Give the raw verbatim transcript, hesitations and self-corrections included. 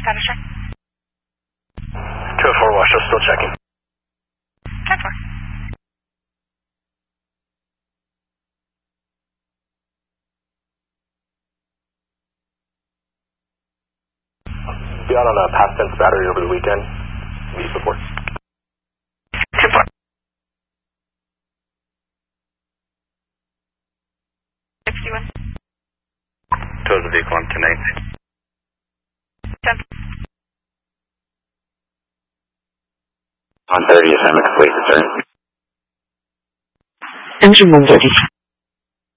Status check. two oh four Washoe, still checking. ten four. Be out on a past tense battery over the weekend. Need support. ten four. sixty-one. Tows the vehicle on tonight. ten. On thirty, assignment complete, sir. Engine one thirty.